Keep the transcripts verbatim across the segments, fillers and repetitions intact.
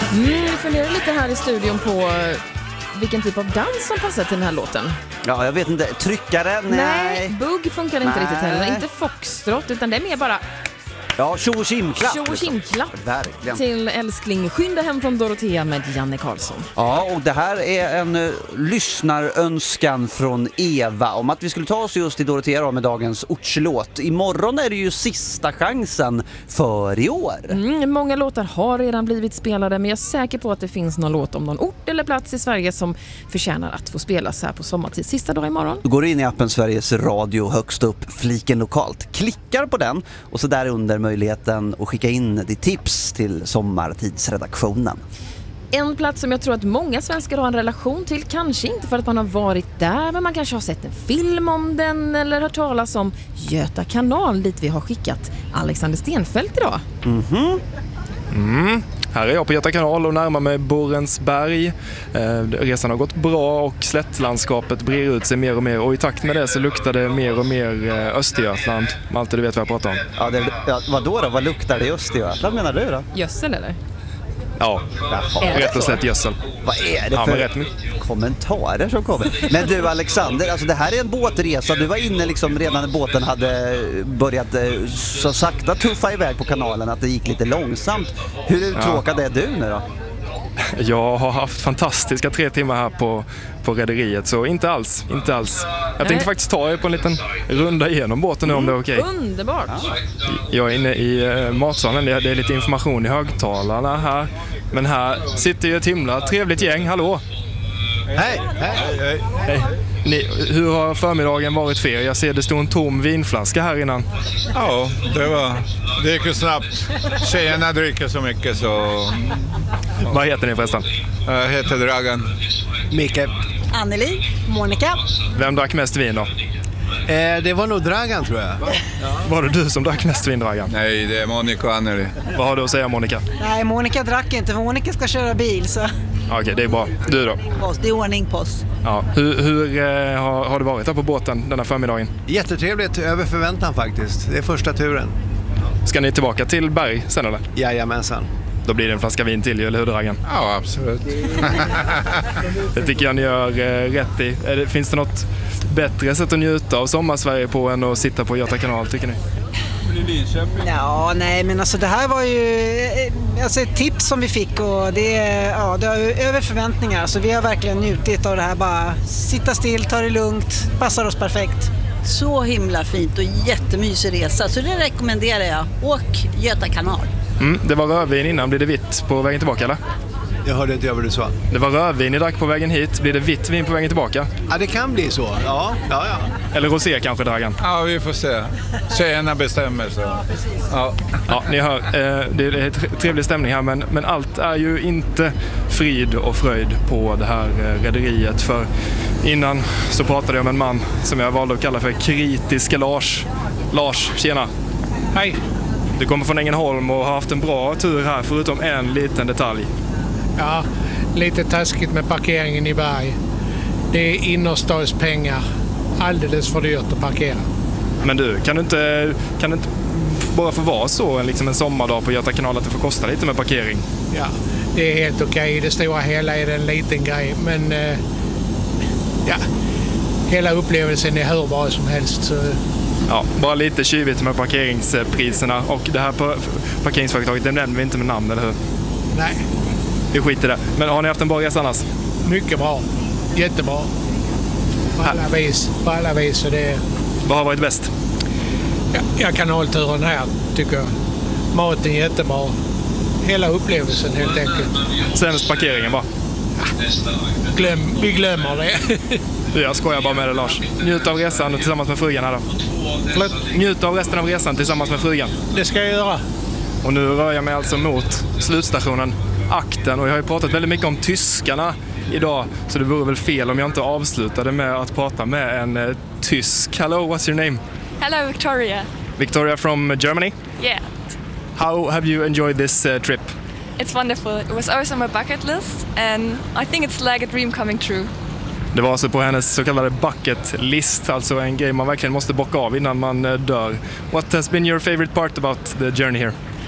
Mm, vi funderar lite här i studion på vilken typ av dans som passar till den här låten. Ja, jag vet inte. Tryckare? Nej. Nej, bugg funkar inte Nej. riktigt heller. Inte foxtrot, utan det är mer bara Ja, tjo och kimklapp. tjo och kimklapp. Verkligen. Till älskling Skynda hem från Dorotea med Janne Karlsson. Ja, och det här är en uh, lyssnarönskan från Eva om att vi skulle ta oss just till Dorotea då med dagens ortslåt. Imorgon är det ju sista chansen för i år. Mm, många låtar har redan blivit spelade, men jag är säker på att det finns någon låt om någon ort eller plats i Sverige som förtjänar att få spelas här på sommartid. Sista dag imorgon. Då går du in i appen Sveriges Radio högst upp, fliken lokalt. Klickar på den och så där under möjligheten att skicka in ditt tips till sommartidsredaktionen. En plats som jag tror att många svenskar har en relation till, kanske inte för att man har varit där, men man kanske har sett en film om den eller hört talas om Göta kanal, dit vi har skickat Alexander Stenfeldt idag. Mhm. Mm. Här är jag på Göta kanal och närmar mig Borensberg. Eh, resan har gått bra och slättlandskapet brer ut sig mer och mer. Och i takt med det så luktar det mer och mer eh, Östergötland. Malte, du vet vad jag pratar om. Ja, det, ja, vadå då? Vad luktar det i Östergötland menar du då? Gödsel eller? Ja, Jaha. rätt och slätt gödsel. Vad är det Ja, för men rätt mycket. kommentarer som kommer? Men du Alexander, alltså det här är en båtresa. Du var inne liksom redan när båten hade börjat eh, så sakta tuffa iväg på kanalen att det gick lite långsamt. Hur uttråkad är du nu då? Jag har haft fantastiska tre timmar här på, på rederiet, så inte alls, inte alls. Jag tänkte Nej. faktiskt ta er på en liten runda igenom båten nu om det är okej. Underbart! Jag är inne i eh, matsalen, det är, det är lite information i högtalarna här. Men här sitter ju ett himla trevligt gäng, hallå! Hej, hej, hej. Hej. Ni, hur har förmiddagen varit för er? Jag ser det stod en tom vinflaska här innan. Ja, det var det gick ju snabbt. Tjejerna dricker så mycket så Vad heter ni förresten? jag heter Dragan. Micke. Anneli, Monica. Vem drack mest vin då? Eh, det var nog Dragan tror jag. Var det du som drack mest vin, Dragan? Nej, det är Monica och Anneli. Vad har du att säga, Monica? Nej, Monica drack inte för Monica ska köra bil så Okej, det är bra. Du då? det är ordning på oss. Ja. Hur, hur eh, har, har det varit här på båten denna förmiddagen? Jättetrevligt, över förväntan faktiskt. Det är första turen. Ska ni tillbaka till Berg sen eller? Jajamensan. Då blir det en flaska vin till, eller hur, Dragan? Ja, absolut. Det tycker jag ni gör eh, rätt i. Är det, finns det något bättre sätt att njuta av sommarsverige på än att sitta på Göta kanal, tycker ni? Ja, nej men alltså det här var ju eh, alltså ett tips som vi fick och det, ja, det är över förväntningar. Så vi har verkligen njutit av det här, bara sitta still, ta det lugnt, passar oss perfekt. Så himla fint och jättemysig resa, så det rekommenderar jag. Åk Göta kanal. Mm, det var rödvin innan, blir det vitt på vägen tillbaka eller? Jag hörde inte vad du sa. Det var rödvin ni drack på vägen hit, blir det vitt vin på vägen tillbaka? Ja, det kan bli så. Ja, ja, ja. Eller rosé kanske, Dragan? Ja, vi får se. Tjejerna bestämmer så. Ja. Ja, ni hör, eh, det är trevlig stämning här, men, men allt är ju inte frid och fröjd på det här eh, rederiet. För innan så pratade jag med en man som jag valde att kalla för kritiska Lars. Lars, tjena! Hej! Du kommer från Ängelholm och har haft en bra tur här, förutom en liten detalj. Ja, lite taskigt med parkeringen i Berg. Det är innerstadspengar. Alldeles för dyrt att parkera. Men du, kan du inte, kan det inte bara få vara så liksom en sommardag på Göta kanal att det får kosta lite med parkering? Ja, det är helt okej. I det stora hela är det en liten grej. Men eh, ja, hela upplevelsen är hur bra som helst. Så. Ja, bara lite tjuvigt med parkeringspriserna. Och det här parkeringsföretaget, det nämner vi inte med namn, eller hur? Nej. Vi skiter i det. Men har ni haft en bra resa annars? Mycket bra. Jättebra. På alla vis. På alla vis. Och det... Vad har varit bäst? Ja, ja, kanalturen här tycker jag. Maten jättebra. Hela upplevelsen helt enkelt. Sämst parkeringen bara. Glöm, vi glömmer det. Jag skojar bara med det, Lars. Njut av resan tillsammans med frugan här då. Förlåt? Njut av resten av resan tillsammans med frugan. Det ska jag göra. Och nu rör jag mig alltså mot slutstationen Akten. Och jag har ju pratat väldigt mycket om tyskarna idag. Så det vore väl fel om jag inte avslutade med att prata med en eh, tysk. Hello, what's your name? Hello, Victoria. Victoria from Germany? Yeah. How have you enjoyed this uh, trip? It's wonderful. It was always on my bucket list and I think it's like a dream coming true. Det var alltså på hennes så kallade bucket list, alltså en grej man verkligen måste bocka av innan man dör. What has been your favorite part about the journey here?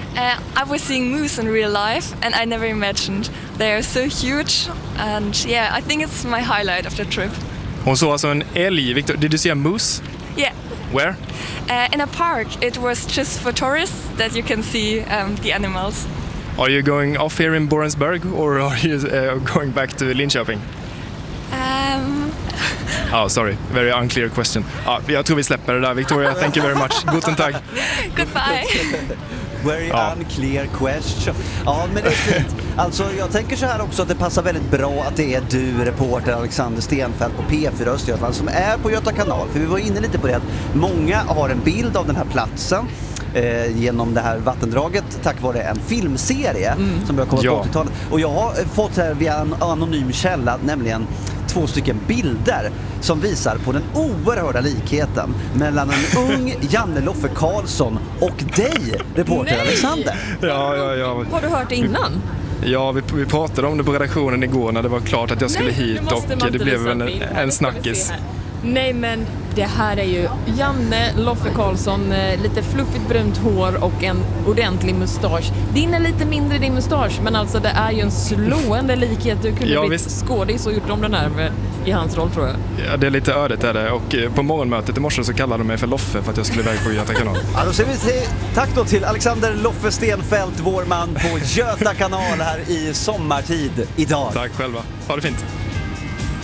Uh, I was seeing moose in real life, and I never imagined they are so huge. And yeah, I think it's my highlight of the trip. Hon såg alltså en älg. Victor, did you see a moose? Yeah. Where? Uh, in a park. It was just for tourists that you can see um, the animals. Are you going off here in Borensberg, or are you uh, going back to Linköping? Um... Oh, sorry. Very unclear question. Ah, jag tror vi släpper det där, Victoria. Thank you very much. Guten Tag. Goodbye. Very Ja. unclear question. Ja, men det är fint. Alltså, jag tänker så här också att det passar väldigt bra att det är du, reporter Alexander Stenfeldt på P fyra Östergötland, som är på Göta kanal. För vi var inne lite på det att många har en bild av den här platsen eh, genom det här vattendraget tack vare en filmserie mm. som började komma Ja. på åttiotalet. Och jag har fått här via en anonym källa, nämligen två stycken bilder som visar på den oerhörda likheten mellan en ung Janne Loffe Karlsson och dig, reporter Nej! Alexander. Ja, ja, ja. Har du hört det innan? Ja, vi, vi pratade om det på redaktionen igår när det var klart att jag skulle Nej, hit nu måste och man det inte blev visa en, bild. Här, en det ska vi snackis. se här. Nej, men det här är ju Janne Loffe Karlsson, eh, lite fluffigt brunt hår och en ordentlig mustasch. Din är lite mindre din mustasch, men alltså det är ju en slående likhet. Du kunde Ja, blivit visst. skådis och gjort om den här med, i hans roll, tror jag. Ja, det är lite ödet är det. Och eh, på morgonmötet i morse så kallade de mig för Loffe för att jag skulle iväg på Göta kanal. Ja, då säger vi till, tack då till Alexander Loffe Stenfeldt, vår man på Göta kanal här i sommartid idag. Tack själva. Ha det fint.